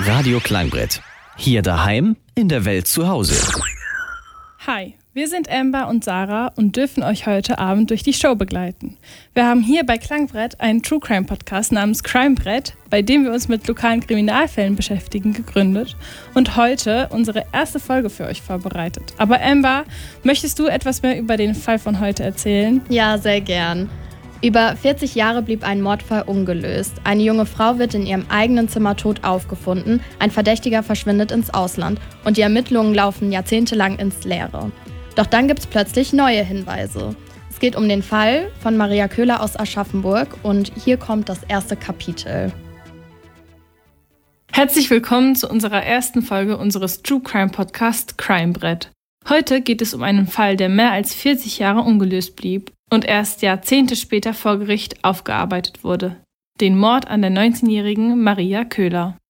Radio Klangbrett. Hier daheim, in der Welt zu Hause. Hi, wir sind Amber und Sarah und dürfen euch heute Abend durch die Show begleiten. Wir haben hier bei Klangbrett einen True Crime Podcast namens Crimebrett, bei dem wir uns mit lokalen Kriminalfällen beschäftigen, gegründet und heute unsere erste Folge für euch vorbereitet. Aber Amber, möchtest du etwas mehr über den Fall von heute erzählen? Ja, sehr gern. Über 40 Jahre blieb ein Mordfall ungelöst. Eine junge Frau wird in ihrem eigenen Zimmer tot aufgefunden, ein Verdächtiger verschwindet ins Ausland und die Ermittlungen laufen jahrzehntelang ins Leere. Doch dann gibt's plötzlich neue Hinweise. Es geht um den Fall von Maria Köhler aus Aschaffenburg und hier kommt das erste Kapitel. Herzlich willkommen zu unserer ersten Folge unseres True Crime Podcasts Crimebrett. Heute geht es um einen Fall, der mehr als 40 Jahre ungelöst blieb und erst Jahrzehnte später vor Gericht aufgearbeitet wurde. Den Mord an der 19-jährigen Maria Köhler.